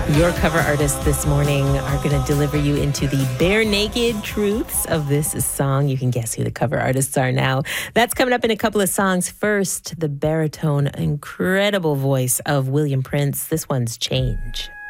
Your cover artists this morning are going to deliver you into the bare naked truths of this song. You can guess who the cover artists are now. That's coming up in a couple of songs. First, the baritone, incredible voice of William Prince. This one's Change.